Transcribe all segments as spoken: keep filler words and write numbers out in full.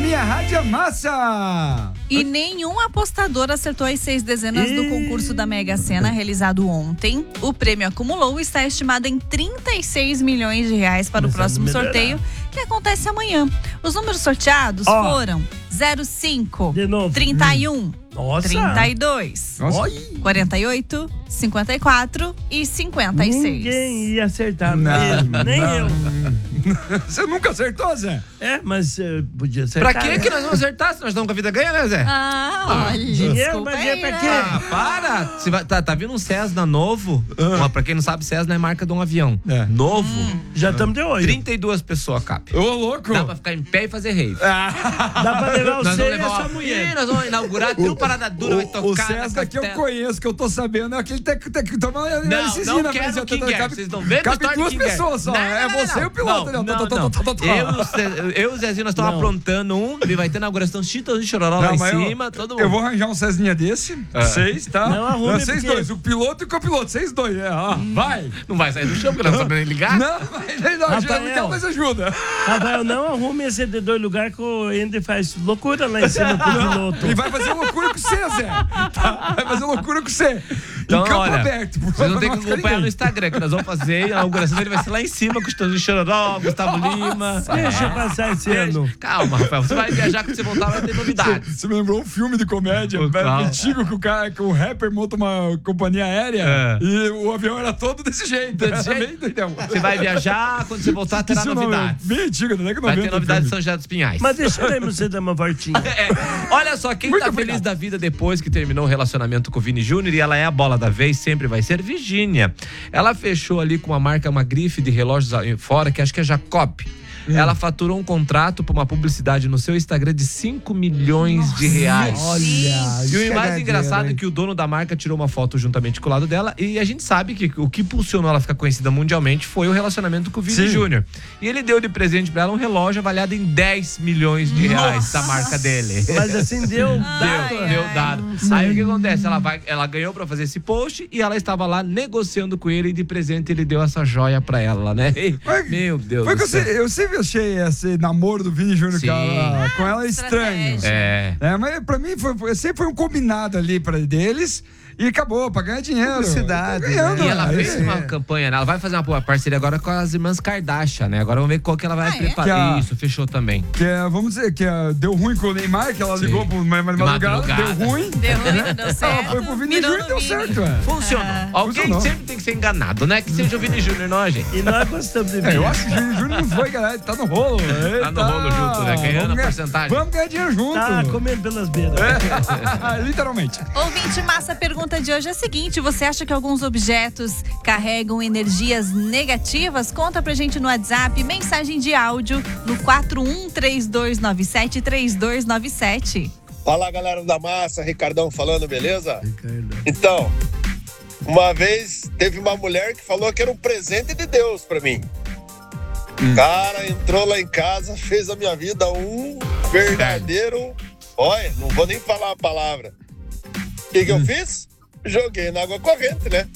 minha rádio massa. E nenhum apostador acertou as seis dezenas do concurso da Mega Sena realizado ontem. O prêmio acumulou está estimado em trinta e seis milhões de reais para o próximo sorteio, que acontece amanhã. Os números sorteados oh. foram zero cinco, trinta e um, Nossa. trinta e dois, Nossa. quarenta e oito, cinquenta e quatro e cinquenta e seis. Ninguém ia acertar Não, mesmo, nem não. eu. Você nunca acertou, Zé? É, mas uh, podia acertar. Pra que né? que nós vamos acertar se nós estamos com a vida ganha, né, Zé? Ah, olha, Dinheiro, desculpa mas aí, é pra né? quê? Ah, para! Você vai- tá, tá vindo um Cessna novo. Uma, pra quem não sabe, Cessna é marca de um avião. É. Novo. Já estamos de olho. trinta e duas pessoas cabe. Ô, louco. Dá pra ficar em pé e fazer rave. Dá pra levar Nós você vamos e levar essa uma... mulher. Ih, nós vamos inaugurar, tem um parada dura, vai O, tocar o na César que eu castela. conheço, que eu tô sabendo, é aquele que tem, tem que tomar uma Não, licencinha não na quero frente, King cabe- Air, vocês estão vendo a Cabe história de duas King Air. pessoas só, Não, é não, você não. e o piloto. Não, né? não, Tó, tó, não. tó, tó, tó. Eu, e o Cé- eu e o Zezinho, nós estamos Não. aprontando um, e vai ter inauguração Chitãozinho e Chororó lá Não, em mas eu- cima, todo mundo. Eu vou arranjar um Cesninha desse, seis, tá? Não arrume, Vocês porque- dois, o piloto e o copiloto, vocês dois, é, ó, vai. Não vai sair do chão, porque nós não sabemos nem ligar. Não, mas não, já Rafael. não quero mais ajuda. Rafael, não arrume esse de dois lugares que o Andy faz loucura lá em cima com o piloto. E vai fazer loucura com você, Zé. Tá? Vai fazer loucura com você. Então, em campo olha, aberto. Por vocês vão favor, ter que não ficar acompanhar no ninguém. Instagram, que nós vamos fazer. A inauguração dele vai ser lá em cima, com o Chitãozinho e Chororó, Gustavo Lima. Deixa eu passar esse ano. Calma, Rafael, você vai viajar, quando você voltar vai ter novidades. Você me lembrou um filme de comédia Pô, velho, calma. antigo que o, cara, que o rapper monta uma companhia aérea É. e o avião era todo desse jeito. Desse Era jeito? bem doidão. Você vai viajar, quando você voltar terá Esqueci o nome, novidades. Bem antigo, da década de Vai noventa. ter novidades de o São José dos Pinhais. Mas deixaremos você dar uma voltinha. É, olha só, quem Muito tá obrigado. feliz da vida depois que terminou o relacionamento com o Vini Júnior, e ela é a bola da vez, sempre vai ser Virgínia. Ela fechou ali com uma marca, uma grife de relógios aí fora, que acho que é Jacob. Ela faturou um contrato para uma publicidade no seu Instagram de cinco milhões de reais. Olha, E o mais Cagadeira, engraçado é hein? que o dono da marca tirou uma foto juntamente com o lado dela, e a gente sabe que o que impulsionou ela a ficar conhecida mundialmente foi o relacionamento com o Vini Sim. Júnior. E ele deu de presente pra ela um relógio avaliado em dez milhões de reais da marca dele. mas assim deu. Deu, Ai, deu ai. dado. Aí o que acontece? Ela, vai, ela ganhou pra fazer esse post e ela estava lá negociando com ele, e de presente ele deu essa joia pra ela, né? Foi- Meu Deus Foi do que eu, céu. se- eu sempre achei esse namoro do Vini Júnior Sim. com ela, com ela estratégia. estranho. É. É, mas pra mim foi, foi- sempre foi um combinado ali pra deles e acabou, pra ganhar dinheiro. Publicidade, Tá ganhando, né? E ela aí- fez uma campanha, né? Ela vai fazer uma parceria agora com as irmãs Kardashian, né? Agora vamos ver qual que ela vai Ah, é? preparar. Que a- Isso, fechou também. Que é, vamos dizer, que é, deu ruim com o Neymar, que ela Sim. ligou pro Neymar de madrugada, madrugada. deu ruim. Deu ruim, não deu certo. Ela foi pro Vini Mirou Júnior e no deu Vini. certo, é. Funcionou. Alguém Funcionou. sempre tem que ser enganado, né? Que seja o Vini Júnior, não a gente. E nós gostamos de É, ver. eu acho que o Vini Júnior não foi, galera. Ele tá no rolo. Ele Tá no rolo junto, né? Ganhando Vamos a ganhar- porcentagem. Vamos ganhar dinheiro junto. Tá comendo pelas beiras. É. Literalmente. Ouvinte massa, a pergunta de hoje é a seguinte: você acha que alguns objetos carregam energias negativas? Conta pra gente no WhatsApp, mensagem de áudio no quatro um três dois nove sete três dois nove sete. Fala, galera da massa, Ricardão falando, beleza? Então, uma vez teve uma mulher que falou que era um presente de Deus pra mim. Cara, entrou lá em casa, fez a minha vida um verdadeiro... Olha, não vou nem falar a palavra. O que que eu fiz? Joguei na água corrente, né?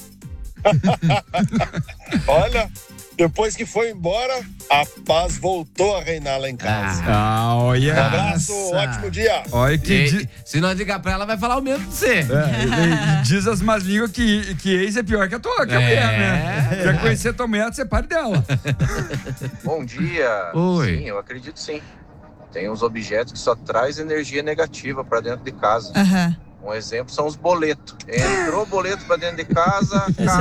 Olha, depois que foi embora, a paz voltou a reinar lá em casa. Ah, olha. Um abraço, ótimo dia. Olha que E- di- se nós ligar pra ela, vai falar o mesmo de você. é, e- e diz as más línguas que, que ex é pior que a tua, que a É. mulher, né? Quer conhecer a tua mulher, separe dela. Bom dia. Oi. Sim, eu acredito sim. Tem uns objetos que só traz energia negativa para dentro de casa. Aham. Um exemplo são os boletos. Entrou boleto para dentro de casa,